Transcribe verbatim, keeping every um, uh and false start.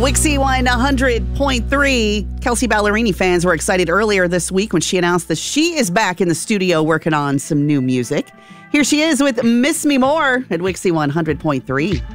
Wixie one hundred point three. Kelsea Ballerini fans were excited earlier this week when she announced that she is back in the studio working on some new music. Here she is with Miss Me More at Wixie one hundred point three.